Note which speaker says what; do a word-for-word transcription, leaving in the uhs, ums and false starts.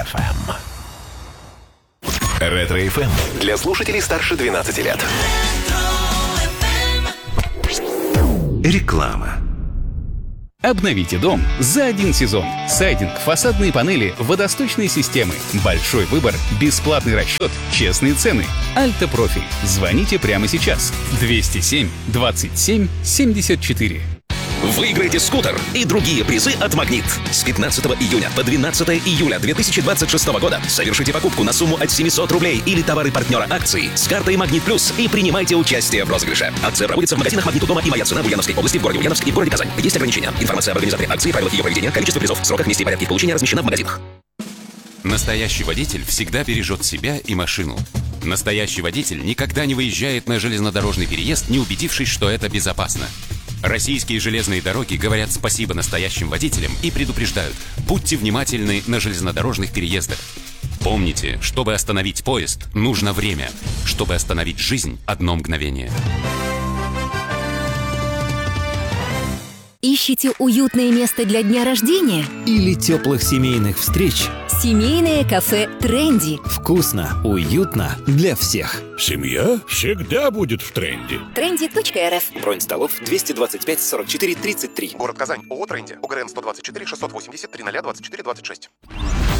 Speaker 1: эф эм. Ретро-эф эм для слушателей старше двенадцати лет. Реклама.
Speaker 2: Обновите дом за один сезон. Сайдинг, фасадные панели, водосточные системы. Большой выбор, бесплатный расчет, честные цены. Альта Профи. Звоните прямо сейчас. двести семь двадцать семь семьдесят четыре.
Speaker 3: Выиграйте скутер и другие призы от «Магнит». С пятнадцатого июня по двенадцатое июля две тысячи двадцать шестого года совершите покупку на сумму от семьсот рублей или товары партнера акции с картой «Магнит Плюс» и принимайте участие в розыгрыше. Акция проводится в магазинах «Магнит» у дома и «Моя цена» в Ульяновской области, в городе Ульяновск и в городе Казань. Есть ограничения. Информация об организаторе акции, правилах ее проведения, количество призов, сроках, месте и порядке получения размещена в магазинах.
Speaker 4: Настоящий водитель всегда бережет себя и машину. Настоящий водитель никогда не выезжает на железнодорожный переезд, не убедившись, что это безопасно. Российские железные дороги говорят спасибо настоящим водителям и предупреждают: будьте внимательны на железнодорожных переездах. Помните, чтобы остановить поезд, нужно время. Чтобы остановить жизнь, одно мгновение.
Speaker 5: Ищите уютное место для дня рождения?
Speaker 6: Или теплых семейных встреч?
Speaker 5: Семейное кафе «Тренди».
Speaker 6: Вкусно, уютно для всех.
Speaker 7: Семья всегда будет в тренде.
Speaker 5: тренди точка эр эф.
Speaker 6: Бронь столов двести двадцать пять сорок четыре тридцать три.
Speaker 8: Город Казань. ООО «Тренди». ОГРН сто двадцать четыре шестьсот восемьдесят три ноль двадцать четыре двадцать шесть.